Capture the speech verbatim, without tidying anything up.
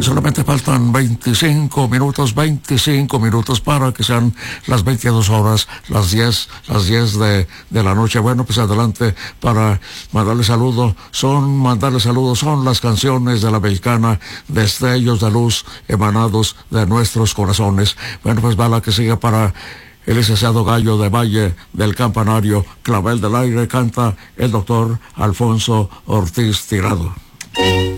solamente faltan veinticinco minutos, veinticinco minutos para que sean las veintidós horas, las diez, las diez de, de la noche. Bueno, pues adelante para mandarle saludos. Son, mandarle saludos son las canciones de la mexicana, destellos de luz emanados de nuestros corazones. Bueno, pues va la que sigue para el licenciado Gallo de Valle del Campanario, Clavel del Aire, canta el doctor Alfonso Ortiz Tirado.